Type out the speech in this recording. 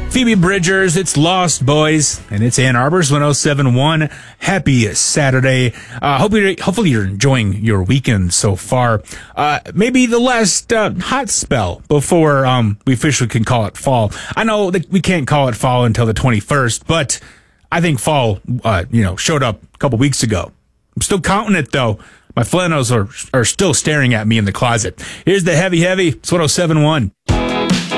Phoebe Bridgers, it's Lost Boys, and it's Ann Arbor's 107.1. Happy Saturday. Hopefully you're enjoying your weekend so far. Maybe the last hot spell before we officially can call it fall. I know that we can't call it fall until the 21st, but I think fall, showed up a couple weeks ago. I'm still counting it, though. My flannels are still staring at me in the closet. Here's the heavy. It's 107.1.